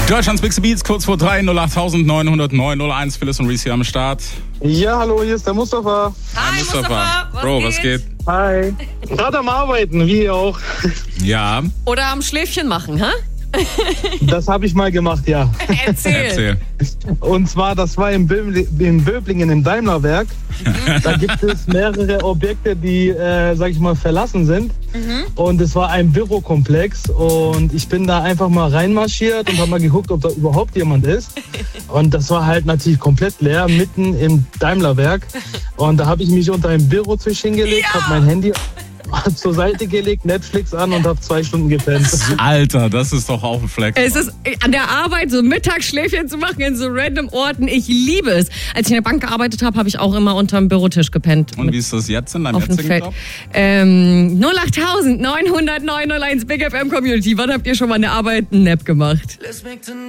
Deutschlands Big Beats, kurz vor 3, 08909 Phyllis und Reese hier am Start. Ja, hallo, hier ist der Mustafa. Hi Mustafa. Bro, was geht? Hi. Gerade am Arbeiten, wie ihr auch. Ja. Oder am Schläfchen machen, hä? Das habe ich mal gemacht, ja. Erzähl. Und zwar, das war in Böblingen im Daimlerwerk. Da gibt es mehrere Objekte, die, sag ich mal, verlassen sind. Und es war ein Bürokomplex. Und ich bin da einfach mal reinmarschiert und habe mal geguckt, ob da überhaupt jemand ist. Und das war halt natürlich komplett leer, mitten im Daimlerwerk. Und da habe ich mich unter einen Bürotisch hingelegt, habe mein Handy zur Seite gelegt, Netflix an und habe 2 Stunden gepennt. Alter, das ist doch auch ein Flex. Es ist an der Arbeit so Mittagsschläfchen zu machen in so random Orten. Ich liebe es. Als ich in der Bank gearbeitet habe, habe ich auch immer unterm Bürotisch gepennt. Und wie ist das jetzt in deinem jetzigen Job? 08909 Big FM Community. Wann habt ihr schon mal eine Arbeit einen Nap gemacht?